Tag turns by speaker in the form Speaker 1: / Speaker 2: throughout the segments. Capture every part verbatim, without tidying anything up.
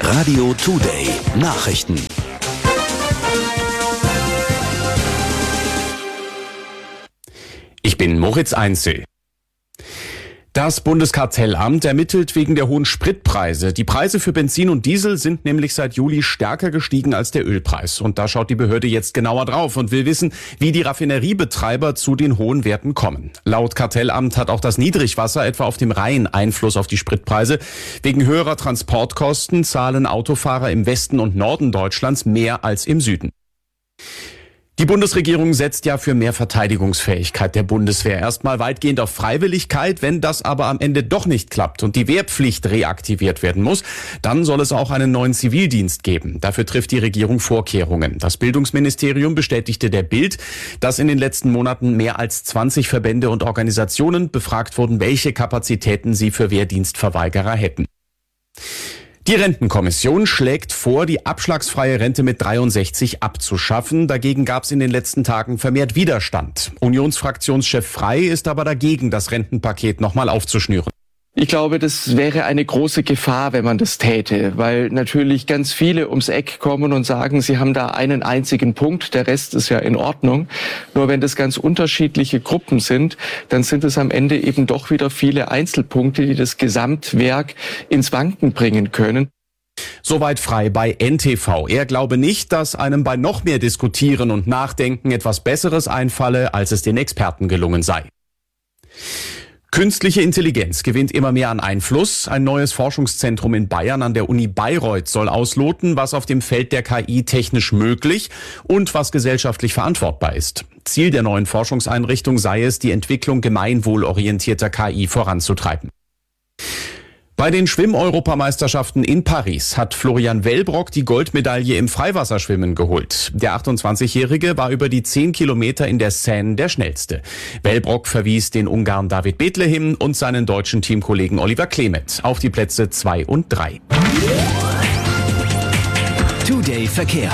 Speaker 1: Radio Today Nachrichten.
Speaker 2: Ich bin Moritz Einzel. Das Bundeskartellamt ermittelt wegen der hohen Spritpreise. Die Preise für Benzin und Diesel sind nämlich seit Juli stärker gestiegen als der Ölpreis. Und da schaut die Behörde jetzt genauer drauf und will wissen, wie die Raffineriebetreiber zu den hohen Werten kommen. Laut Kartellamt hat auch das Niedrigwasser etwa auf dem Rhein Einfluss auf die Spritpreise. Wegen höherer Transportkosten zahlen Autofahrer im Westen und Norden Deutschlands mehr als im Süden. Die Bundesregierung setzt ja für mehr Verteidigungsfähigkeit der Bundeswehr. Erstmal weitgehend auf Freiwilligkeit. Wenn das aber am Ende doch nicht klappt und die Wehrpflicht reaktiviert werden muss, dann soll es auch einen neuen Zivildienst geben. Dafür trifft die Regierung Vorkehrungen. Das Bildungsministerium bestätigte der Bild, dass in den letzten Monaten mehr als zwanzig Verbände und Organisationen befragt wurden, welche Kapazitäten sie für Wehrdienstverweigerer hätten. Die Rentenkommission schlägt vor, die abschlagsfreie Rente mit dreiundsechzig abzuschaffen. Dagegen gab es in den letzten Tagen vermehrt Widerstand. Unionsfraktionschef Frey ist aber dagegen, das Rentenpaket nochmal aufzuschnüren.
Speaker 3: Ich glaube, das wäre eine große Gefahr, wenn man das täte, weil natürlich ganz viele ums Eck kommen und sagen, sie haben da einen einzigen Punkt, der Rest ist ja in Ordnung. Nur wenn das ganz unterschiedliche Gruppen sind, dann sind es am Ende eben doch wieder viele Einzelpunkte, die das Gesamtwerk ins Wanken bringen können.
Speaker 2: Soweit Frey bei N T V. Er glaube nicht, dass einem bei noch mehr Diskutieren und Nachdenken etwas Besseres einfalle, als es den Experten gelungen sei. Künstliche Intelligenz gewinnt immer mehr an Einfluss. Ein neues Forschungszentrum in Bayern an der Uni Bayreuth soll ausloten, was auf dem Feld der K I technisch möglich und was gesellschaftlich verantwortbar ist. Ziel der neuen Forschungseinrichtung sei es, die Entwicklung gemeinwohlorientierter K I voranzutreiben. Bei den Schwimm-Europameisterschaften in Paris hat Florian Wellbrock die Goldmedaille im Freiwasserschwimmen geholt. Der achtundzwanzigjährige war über die zehn Kilometer in der Seine der schnellste. Wellbrock verwies den Ungarn David Bethlehem und seinen deutschen Teamkollegen Oliver Klemet auf die Plätze zwei und drei.
Speaker 1: Today Verkehr.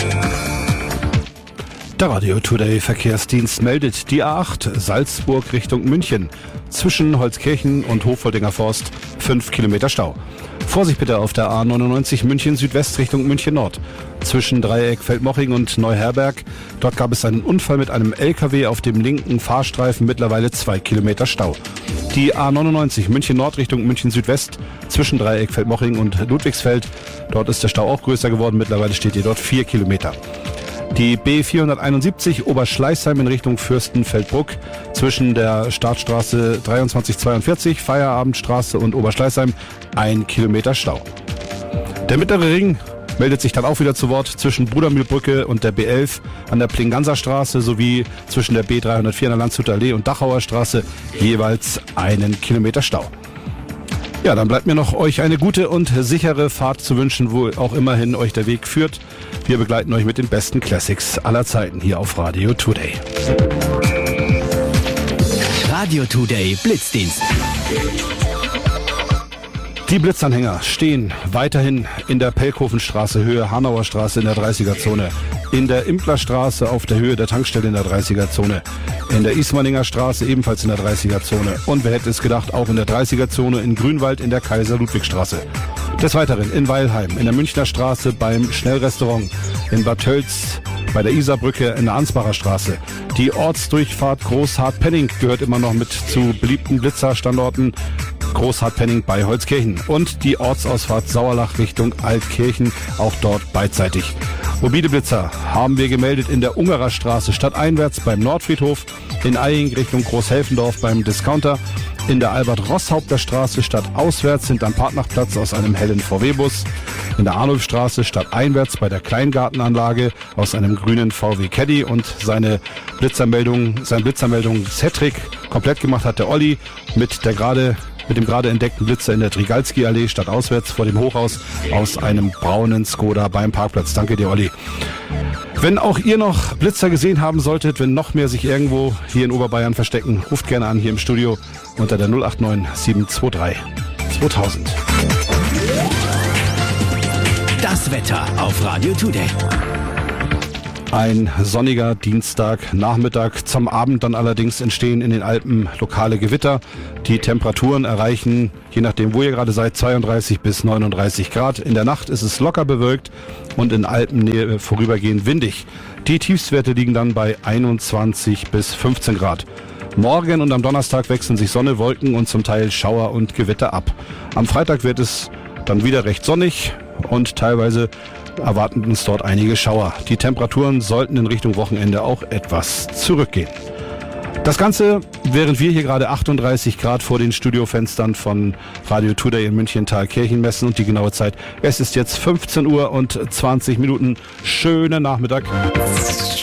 Speaker 4: Der Radio Today Verkehrsdienst meldet die A acht Salzburg Richtung München. Zwischen Holzkirchen und Hofoldinger Forst fünf Kilometer Stau. Vorsicht bitte auf der A neunundneunzig München Südwest Richtung München Nord. Zwischen Dreieck Feldmoching und Neuherberg. Dort gab es einen Unfall mit einem L K W auf dem linken Fahrstreifen, mittlerweile zwei Kilometer Stau. Die A neunundneunzig München Nord Richtung München Südwest zwischen Dreieck Feldmoching und Ludwigsfeld. Dort ist der Stau auch größer geworden, mittlerweile steht hier dort vier Kilometer. Die B vierhunderteinundsiebzig Oberschleißheim in Richtung Fürstenfeldbruck zwischen der Startstraße dreiundzwanzig zweiundvierzig, Feierabendstraße und Oberschleißheim ein Kilometer Stau. Der mittlere Ring meldet sich dann auch wieder zu Wort zwischen Brudermühlbrücke und der B elf an der Plinganser Straße sowie zwischen der B dreihundertvier an der Landshuter Allee und Dachauer Straße jeweils einen Kilometer Stau. Ja, dann bleibt mir noch, euch eine gute und sichere Fahrt zu wünschen, wo auch immerhin euch der Weg führt. Wir begleiten euch mit den besten Classics aller Zeiten hier auf Radio Today.
Speaker 1: Radio Today Blitzdienst.
Speaker 4: Die Blitzanhänger stehen weiterhin in der Pelkhofenstraße, Höhe Hanauer Straße in der dreißiger-Zone, in der Implerstraße auf der Höhe der Tankstelle in der dreißiger-Zone, in der Ismaninger Straße ebenfalls in der dreißiger-Zone und wer hätte es gedacht, auch in der dreißiger-Zone in Grünwald in der Kaiser-Ludwig-Straße. Des Weiteren in Weilheim, in der Münchner Straße beim Schnellrestaurant, in Bad Tölz, bei der Isarbrücke in der Ansbacher Straße. Die Ortsdurchfahrt Großhartpenning gehört immer noch mit zu beliebten Blitzerstandorten. Großhartpenning bei Holzkirchen und die Ortsausfahrt Sauerlach Richtung Altkirchen, auch dort beidseitig. Mobile Blitzer haben wir gemeldet in der Ungerer Straße stadteinwärts beim Nordfriedhof, in Eying Richtung Großhelfendorf beim Discounter, in der Albert-Rosshaupter Straße stadtauswärts hinterm Partnachplatz aus einem hellen V W-Bus, in der Arnulfstraße stadteinwärts bei der Kleingartenanlage aus einem grünen V W Caddy und seine Blitzermeldung, seine Blitzermeldung Cedric komplett gemacht hat der Olli mit der gerade mit dem gerade entdeckten Blitzer in der Trigalski-Allee stadtauswärts vor dem Hochhaus aus einem braunen Skoda beim Parkplatz. Danke dir, Olli. Wenn auch ihr noch Blitzer gesehen haben solltet, wenn noch mehr sich irgendwo hier in Oberbayern verstecken, ruft gerne an hier im Studio unter der null acht neun sieben zwei drei zweitausend.
Speaker 1: Das Wetter auf Radio Today.
Speaker 4: Ein sonniger Dienstagnachmittag. Zum Abend dann allerdings entstehen in den Alpen lokale Gewitter. Die Temperaturen erreichen, je nachdem wo ihr gerade seid, zweiunddreißig bis neununddreißig Grad. In der Nacht ist es locker bewölkt und in Alpennähe vorübergehend windig. Die Tiefstwerte liegen dann bei einundzwanzig bis fünfzehn Grad. Morgen und am Donnerstag wechseln sich Sonne, Wolken und zum Teil Schauer und Gewitter ab. Am Freitag wird es dann wieder recht sonnig und teilweise erwarten uns dort einige Schauer. Die Temperaturen sollten in Richtung Wochenende auch etwas zurückgehen. Das Ganze, während wir hier gerade achtunddreißig Grad vor den Studiofenstern von Radio Today in München-Thalkirchen messen und die genaue Zeit. Es ist jetzt fünfzehn Uhr und zwanzig Minuten. Schönen Nachmittag.